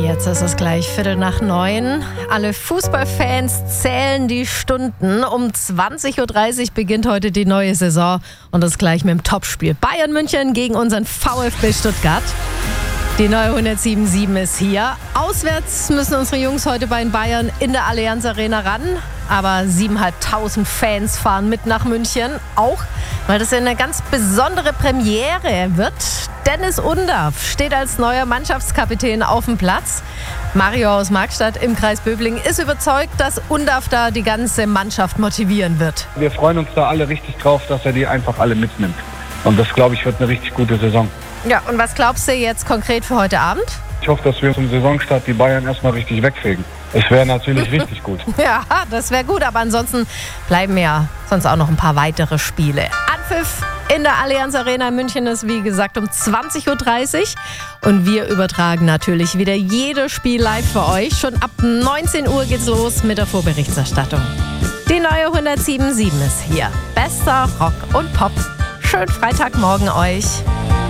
Jetzt ist es gleich 8:45. Alle Fußballfans zählen die Stunden. Um 20:30 Uhr beginnt heute die neue Saison und das gleich mit dem Topspiel. Bayern München gegen unseren VfB Stuttgart. Die neue 107.7 ist hier. Auswärts müssen unsere Jungs heute bei den Bayern in der Allianz Arena ran. Aber 7.500 Fans fahren mit nach München. Auch, weil das eine ganz besondere Premiere wird. Dennis Undaff steht als neuer Mannschaftskapitän auf dem Platz. Mario aus Markstadt im Kreis Böbling ist überzeugt, dass Undaff da die ganze Mannschaft motivieren wird. Wir freuen uns da alle richtig drauf, dass er die einfach alle mitnimmt. Und das, glaube ich, wird eine richtig gute Saison. Ja, und was glaubst du jetzt konkret für heute Abend? Ich hoffe, dass wir zum Saisonstart die Bayern erstmal richtig wegfegen. Es wäre natürlich richtig gut. Ja, das wäre gut, aber ansonsten bleiben ja sonst auch noch ein paar weitere Spiele. Anpfiff in der Allianz Arena in München ist, wie gesagt, um 20:30 Uhr. Und wir übertragen natürlich wieder jedes Spiel live für euch. Schon ab 19 Uhr geht's los mit der Vorberichterstattung. Die neue 107.7 ist hier. Bester Rock und Pop. Schönen Freitagmorgen euch.